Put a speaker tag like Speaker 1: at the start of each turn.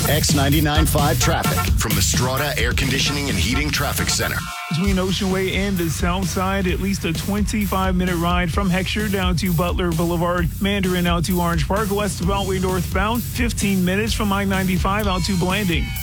Speaker 1: X99.5 traffic from the Strata Air Conditioning and Heating Traffic Center.
Speaker 2: Between Ocean Way and the south side, at least a 25-minute ride from Heckscher down to Butler Boulevard, Mandarin out to Orange Park, west of Beltway northbound, 15 minutes from I-95 out to Blanding.